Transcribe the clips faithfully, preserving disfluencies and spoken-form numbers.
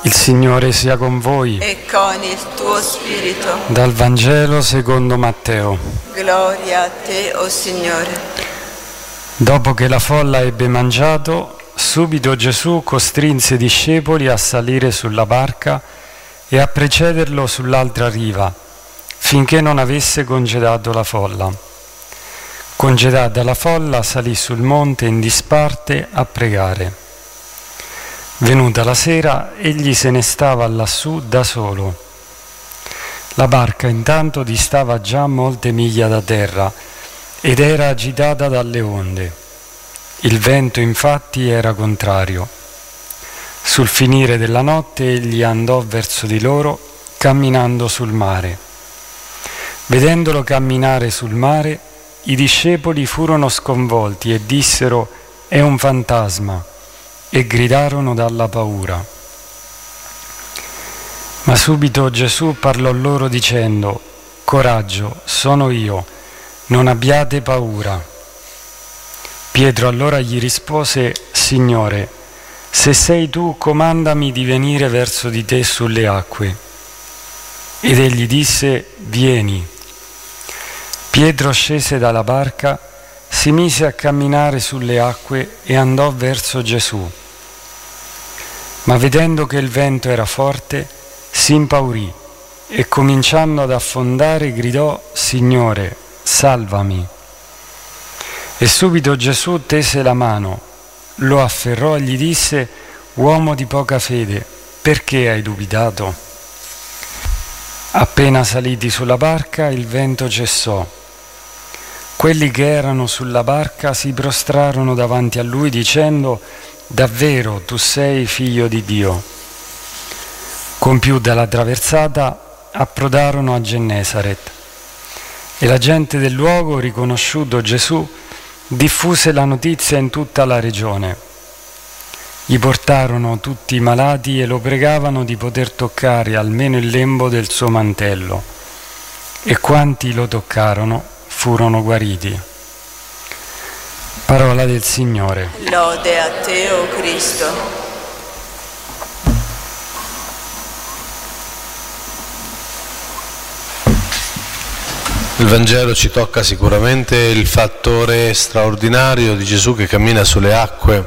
Il Signore sia con voi. E con il tuo spirito. Dal Vangelo secondo Matteo. Gloria a te, o Signore. Dopo che la folla ebbe mangiato, subito Gesù costrinse i discepoli a salire sulla barca e a precederlo sull'altra riva, finché non avesse congedato la folla. Congedata la folla, salì sul monte in disparte a pregare. Venuta la sera, egli se ne stava lassù da solo. La barca intanto distava già molte miglia da terra ed era agitata dalle onde. Il vento infatti era contrario. Sul finire della notte egli andò verso di loro camminando sul mare. Vedendolo camminare sul mare, i discepoli furono sconvolti e dissero: «È un fantasma», e gridarono dalla paura. Ma subito Gesù parlò loro dicendo: «Coraggio, sono io, non abbiate paura». Pietro allora gli rispose: «Signore, se sei tu, comandami di venire verso di te sulle acque». Ed egli disse: «Vieni». Pietro scese dalla barca, si mise a camminare sulle acque e andò verso Gesù. Ma vedendo che il vento era forte, si impaurì e cominciando ad affondare gridò: «Signore, salvami». E subito Gesù tese la mano, lo afferrò e gli disse: «Uomo di poca fede, perché hai dubitato?» Appena saliti sulla barca, il vento cessò. Quelli che erano sulla barca si prostrarono davanti a lui dicendo: «Davvero tu sei figlio di Dio». Compiuta la traversata, approdarono a Gennesaret. E la gente del luogo, riconosciuto Gesù, diffuse la notizia in tutta la regione. Gli portarono tutti i malati e lo pregavano di poter toccare almeno il lembo del suo mantello. E quanti lo toccarono furono guariti. Parola del Signore. Lode a te, o Cristo. Il Vangelo ci tocca sicuramente il fattore straordinario di Gesù che cammina sulle acque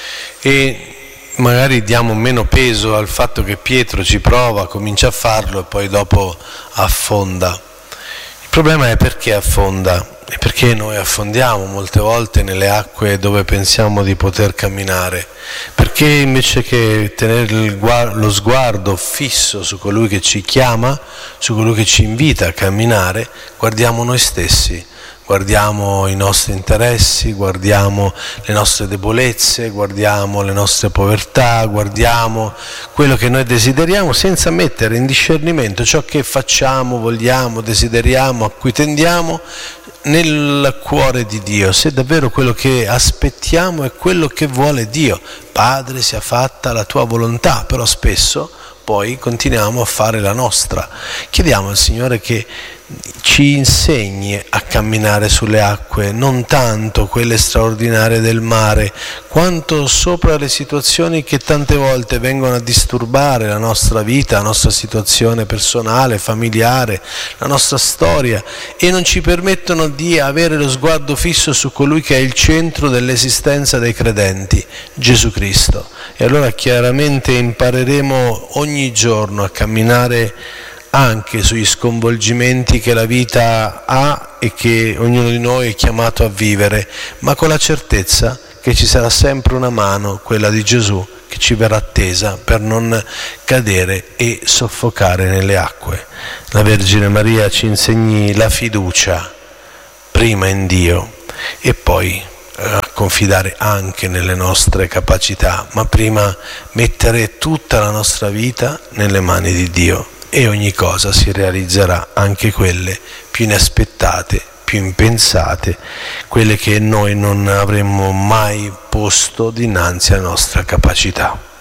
e magari diamo meno peso al fatto che Pietro ci prova, comincia a farlo e poi dopo affonda. Il problema è perché affonda e perché noi affondiamo molte volte nelle acque dove pensiamo di poter camminare, perché invece che tenere lo sguardo fisso su colui che ci chiama, su colui che ci invita a camminare, guardiamo noi stessi, guardiamo i nostri interessi, guardiamo le nostre debolezze, guardiamo le nostre povertà, guardiamo quello che noi desideriamo senza mettere in discernimento ciò che facciamo, vogliamo, desideriamo, a cui tendiamo nel cuore di Dio, se davvero quello che aspettiamo è quello che vuole Dio. Padre, sia fatta la tua volontà, però spesso poi continuiamo a fare la nostra. Chiediamo al Signore che ci insegni a camminare sulle acque, non tanto quelle straordinarie del mare, quanto sopra le situazioni che tante volte vengono a disturbare la nostra vita, la nostra situazione personale, familiare, la nostra storia, e non ci permettono di avere lo sguardo fisso su colui che è il centro dell'esistenza dei credenti, Gesù Cristo. E allora chiaramente impareremo ogni giorno a camminare anche sugli sconvolgimenti che la vita ha e che ognuno di noi è chiamato a vivere, ma con la certezza che ci sarà sempre una mano, quella di Gesù, che ci verrà tesa per non cadere e soffocare nelle acque. La Vergine Maria ci insegni la fiducia, prima in Dio e poi a confidare anche nelle nostre capacità, ma prima mettere tutta la nostra vita nelle mani di Dio. E ogni cosa si realizzerà, anche quelle più inaspettate, più impensate, quelle che noi non avremmo mai posto dinanzi alla nostra capacità.